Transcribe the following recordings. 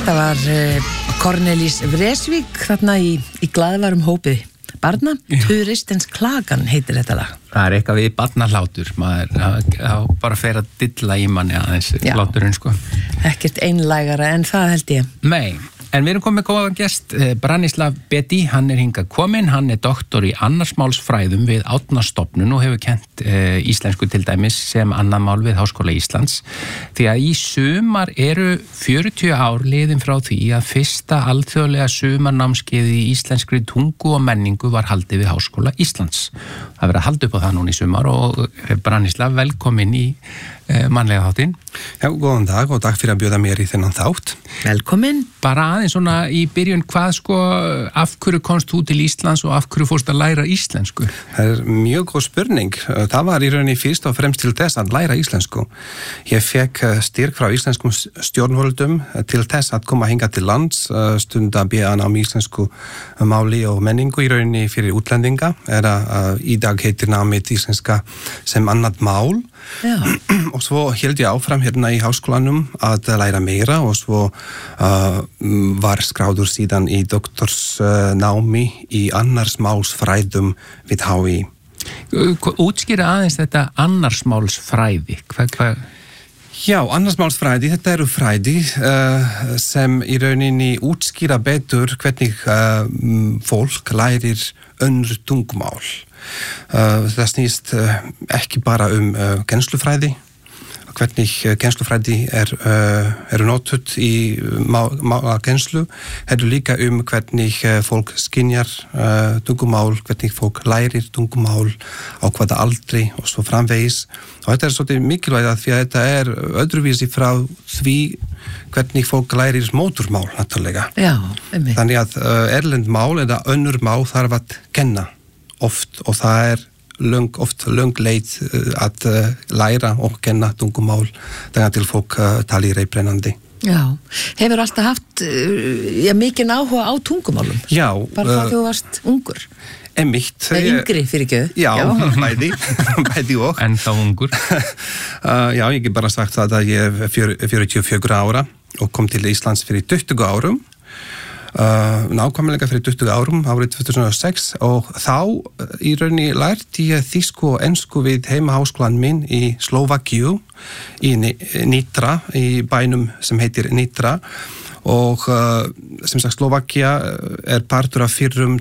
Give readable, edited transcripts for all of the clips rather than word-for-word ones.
Þetta var Cornelis Vreeswijk þarna í glaðvarum hópi barna. Turistens klagan heitir þetta lag. Það eitthvað við barnahlátur, maður bara fer að dilla í manni aðeins hláturinn sko. Ekkert einlægara en það held ég. Nei, en við erum komið góðan gest, Branislav Bedi, hann hingað kominn, hann doktor í annarsmálsfræðum við Árnastofnun og hefur kennt íslensku til dæmis sem annað mál við Háskóla Íslands. Því að í sumar eru 40 ár liðin frá því að fyrsta alþjóðlega sumarnámskeiði í íslenskri tungu og menningu var haldið við Háskóla Íslands. Það verið að halda upp á það núna í sumar og Branislav, velkomin í mannlega þáttinn. Já, góðan dag og takk fyrir að bjóða mér í þennan þátt. Velkomin. Bara aðeins svona í byrjun, hvað sko, af hverju komst þú til Íslands og af hverju fórst að læra íslensku? Það mjög góð spurning. Það var í rauninni fyrst og fremst til þess að læra íslensku. Ég fekk styrk frá íslenskum stjórnvöldum til þess að koma hingað til lands, stunda BA nám íslensku máli og menningu í rauninni fyrir útlendinga. Í dag heitir námið íslenska sem annað mál. Já. Og svo held ég áfram hérna í háskólanum að læra meira og svo var skráður síðan í doktorsnámi í annarsmálsfræðum við HÍ. Útskýra aðeins þetta annarsmálsfræði. Hvað? Já, annarsmálsfræði, þetta eru fræði sem í rauninni útskýra betur hvernig fólk lærir önnur tungumál. Það snýst ekki bara kennslufræði, hvernig kennslufræði eru notuð í kennslu, heldur líka hvernig fólk skynjar tungumál, hvernig fólk lærir tungumál á hvaða aldri og svo framvegis. Og þetta svolítið mikilvægt því að þetta öðruvísi frá því hvernig fólk lærir móturmál náttúrulega. Já, Þannig að erlend mál eða önnur mál þarf að kenna oft og það oft löng leið að læra og kenna tungumál þegar til fólk talir reiprennandi. Já, hefur alltaf haft mikinn áhuga á tungumálum? Já. Bara það þú varst ungur? Einmitt. Yngri fyrir ekki? Já, bæði og. En þá ungur? Já, ég hef bara sagt það að ég 44 ára og kom til Íslands fyrir 20 árum. Nákvæmlega fyrir 20 árum árið 2006 og þá í rauninni lærti ég þýsku og ensku við heimaháskólan minn í Slóvakíu í Nitra, í bænum sem heitir Nitra og sem sagt Slóvakía partur af fyrrum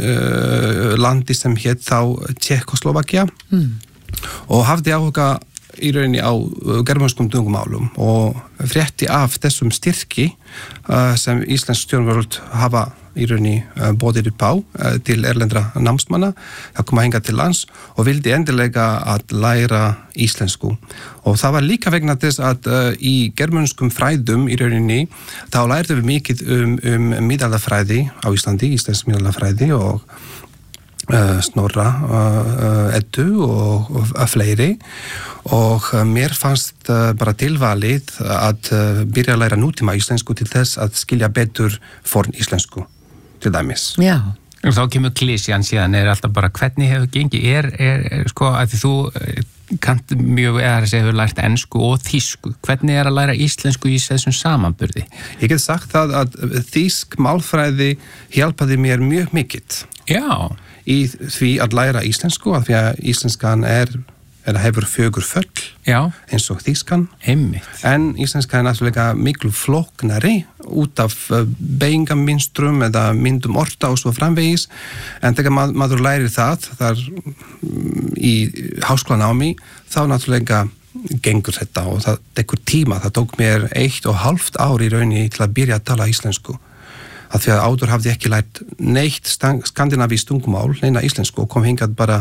landi sem hét þá Tékkóslóvakía og hafði áhuga í rauninni á germanskum tungumálum og frétti af þessum styrki sem íslensk stjórnvöld hafa í rauninni boðið upp á til erlendra námsmanna að koma hingað til lands og vildi endilega að læra íslensku. Og það var líka vegna þess að í germanskum fræðum í rauninni þá lærðum við mikið miðaldafræði á Íslandi, íslensk miðaldafræði og Snorra, Eddu og fleiri og mér fannst bara tilvalið að byrja að læra nútíma íslensku til þess að skilja betur forn íslensku til dæmis. Já. Og þá kemur klísjan síðan, alltaf bara hvernig hefur gengið, sko að því þú kannt mjög hefur lært ensku og þýsku. Hvernig að læra íslensku í þessum samanburði? Ég get sagt það að þýsk málfræði hjálpaði mér mjög mikið. Já. Í því að læra íslensku, af því að íslenskan hefur fögur föll, eins og þýskan. Einmitt. En íslenskan náttúrulega miklu flóknari út af beygingaminstrum eða myndum orta og svo framvegis. En þegar maður lærir það þar í háskólanámi, þá náttúrulega gengur þetta og það tekur tíma. Það tók mér 1,5 ár í rauninni til að byrja að tala íslensku. Af því að áður hafði ekki lært neitt skandinavískt tungumál, neina íslensku og kom hingað bara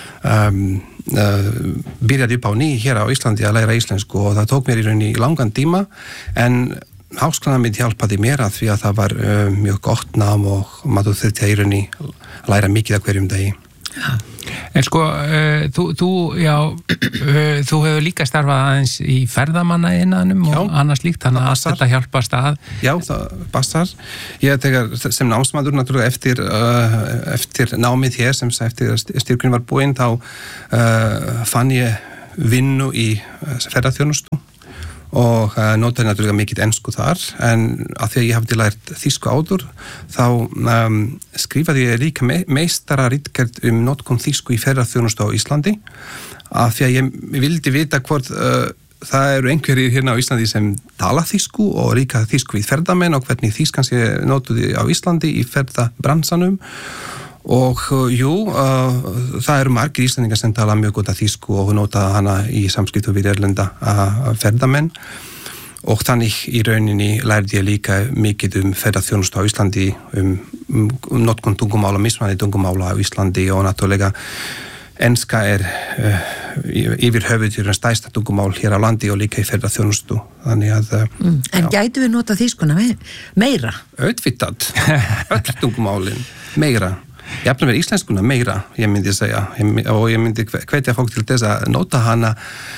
byrjaði upp á ný hér á Íslandi að læra íslensku og það tók mér í rauninni langan tíma en háskólanámið hjálpaði mér að því að það var mjög gott nám og maður þurfti í rauninni að læra mikið á hverjum degi. Já. En sko, þú hefur líka starfað aðeins í ferðamannainanum og annars líkt, þannig að þetta hjálpast að. Já, það passar. Ég tegar sem námsmaður náttúrulega eftir námið hér, sem eftir styrkurinn var búinn, þá fann ég vinnu í ferðaþjónustu og notaði náttúrulega mikið ensku þar, en af því að ég hafði lært þýsku áður, þá skrifaði ég líka meistararitgerð notkun þýsku í ferðaþjónustu á Íslandi, af því að ég vildi vita hvort það eru einhverjir hérna á Íslandi sem tala þýsku og líka þýsku við ferðamenn og hvernig þýskan sé notuð á Íslandi í ferðabransanum. Og það eru margir Íslandingar sem tala mjög gott að þýsku og nota hana í samskiptum við erlenda ferðamenn og þannig í rauninni lærði ég líka mikið ferðaþjónustu á Íslandi, notkun tungumála, mismunandi tungumála á Íslandi og náttúrulega enska yfir höfuð stærsta tungumál hér á landi og líka í ferðaþjónustu. Þannig að En gætu við nota þýskuna meira? Auðvitað, öll tungumálin meira. Jafnvel íslenskuna meira, ég myndi segja, og ég myndi hvetja fólk til þess að nota hana.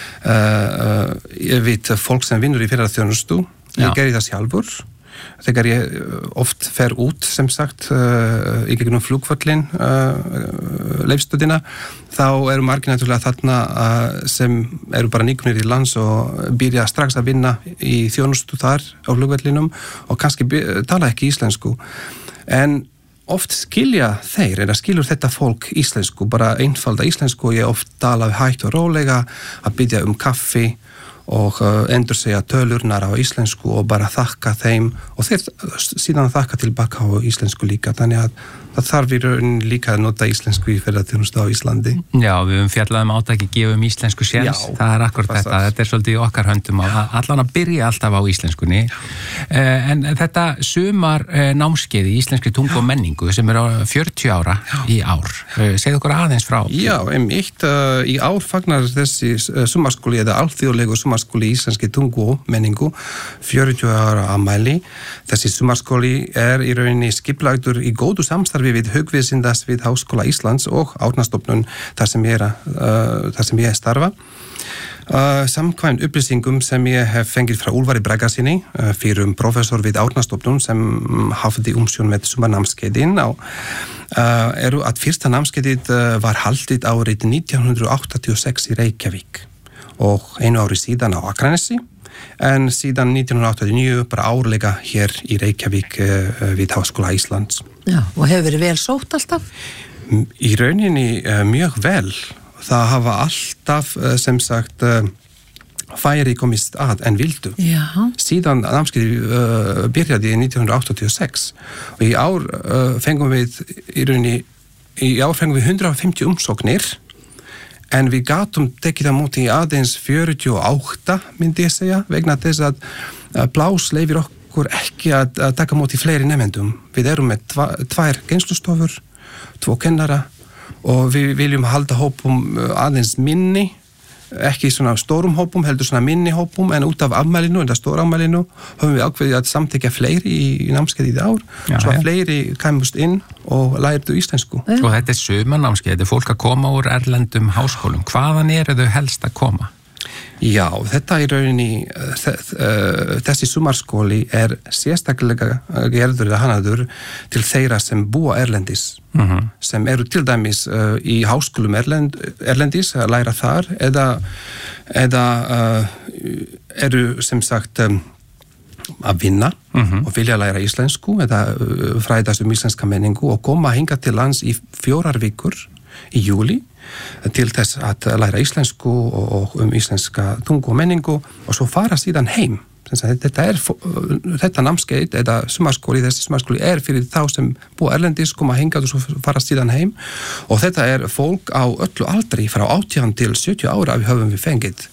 Ég veit fólk sem vinnur í ferðaþjónustu, ég geri það sjálfur. Þegar ég oft fer út, sem sagt, í gegnum flugvöllin, leifstöðina, þá eru margir náttúrulega þarna sem eru bara nýkomnir í lands og byrja strax að vinna í þjónustu þar á flugvöllinum og kannski tala ekki íslensku. En oft skilja þeir, eða skilur þetta fólk íslensku, bara einfalda íslensku, og ég oft tala hægt og rólega að byrja kaffi og endur segja tölurnar á íslensku og bara þakka þeim og þeir síðan þakka tilbaka á íslensku líka, þannig að það þarf í rauninni líka að nota íslensku í ferðaþjónustu á Íslandi. Já, við höfum fjallað átaki gefum íslensku séns, það er akkurat þetta er svolítið í okkar höndum allan að byrja alltaf á íslenskunni. En þetta sumar námskeið í íslenskri tungu og menningu sem er á 40 ára í ár. Segðu okkur aðeins frá. Já, í ár fagnar þessi sumarskóli eða alþjóðlegu sumarskóli í íslenskri tungu og menningu 40 ára afmæli. Þessi sumarskóli er í rauninni skipulagður í góðu samstarfi við Hugvísindas við Háskóla Íslands og Árnastofnun þar sem ég starfa. Samkvæmt upplýsingum sem ég hef fengið frá Úlfari Bragasyni, fyrir professor við Árnastofnun sem hafði umsjón með sumarnámskeiðin, eru að fyrsta námskeiðið var haldið árið 1986 í Reykjavík og einu ári síðan á Akranesi. En síðan 1989 bara árlega hér í Reykjavík við Háskóla Íslands. Já, og hefur verið vel sótt alltaf? Í rauninni mjög vel. Það hafa alltaf, sem sagt, færi komist að en vildu. Já. Síðan námskeiðið byrjaði 1986 og í ár fengum við 150 umsóknir. En við gátum tekið á móti aðeins 48, myndi ég segja, vegna þess að pláss leyfir okkur ekki að taka á móti fleiri nemendum. Við erum með tvær kennslustofur, 2 kennara og við viljum halda hópum aðeins minni, ekki svona stórum hópum, heldur svona minni hópum, en út af afmælinu, eða stóra afmælinu, höfum við ákveðið að samþykja fleiri í námskeiðið í ár, svo að fleiri kæmust inn og lærðu íslensku. Og þetta er sumarnámskeið, þetta er fólk að koma úr erlendum háskólum. Hvaðan eru þau helst að koma? Já, þetta í rauninni, þessi sumarskóli er sérstaklega gerður eða hanaður til þeirra sem búa erlendis, sem eru til dæmis í háskólum erlendis að læra þar, eða eru sem sagt að vinna og vilja læra íslensku eða fræðast íslenska menningu og koma hingað til lands í 4 vikur í júli til þess að læra íslensku og íslenska tungu og menningu og svo fara síðan heim. Þetta námskeið eða sumarskóli, þessi sumarskóli er fyrir þá sem búa erlendis, koma hingað og svo fara síðan heim og þetta er fólk á öllu aldri frá 18 til 70 ára við höfum við fengið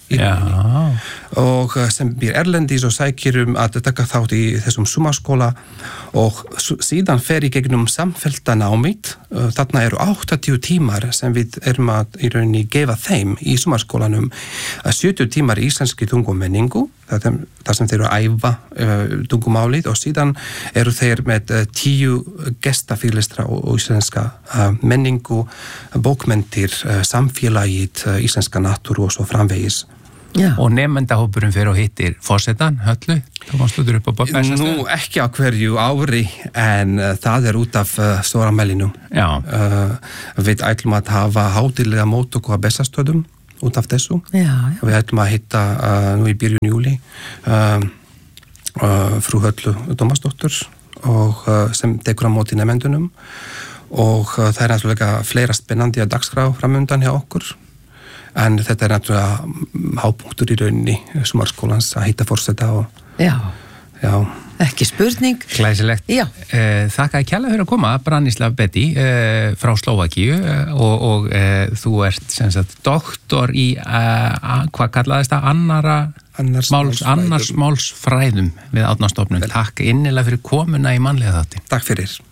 og sem býr erlendis og sækir að taka þátt í þessum sumarskóla og síðan fer í gegnum samfellda námið. Þarna eru 80 tímar sem við erum að í rauninni gefa þeim í sumarskólanum, 70 tímar í íslenski tungu og menningu, þar sem þeir eru að æfa tungumálið og síðan eru þeir með 10 gestafyrirlestra og íslenska menningu, bókmenntir, samfélagið, íslenska náttúru og svo framvegis. Já. Og nemendahópurinn fyrir og hittir forsetan, Höllu, Tómasdóttur upp á Bessastöðum? Nú, ekki á hverju ári, en það er út af stóra afmælinu. Við ætlum að hafa hátíðlega móttöku á Bessastöðum út af þessu. Já. Við ætlum að hitta nú í byrjun júli frú Höllu Tómasdóttur og sem tekur á móti nemendunum og það náttúrulega fleira spennandi að dagskrá framundan hjá okkur en þetta náttúrulega hápunktur í rauninni sumarskólans að hitta forseta og já. Ekki spurning. Glæsilegt. Já. Þakka kærlega fyrir að koma, Branislav Beti frá Slóvakíu og þú ert sem sagt doktor í hvað kallaðist það? Annars málsfræðum við Árnastofnun. Takk innilega fyrir komuna í mannlega þátti. Takk fyrir.